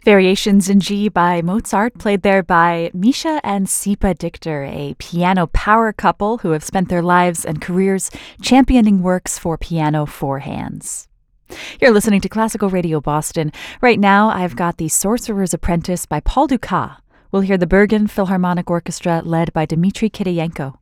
Variations in G by Mozart, played there by Misha and Sipa Dichter, a piano power couple who have spent their lives and careers championing works for piano four hands. You're listening to Classical Radio Boston. Right now, I've got The Sorcerer's Apprentice by Paul Dukas. We'll hear the Bergen Philharmonic Orchestra led by Dmitry Kiriyenko.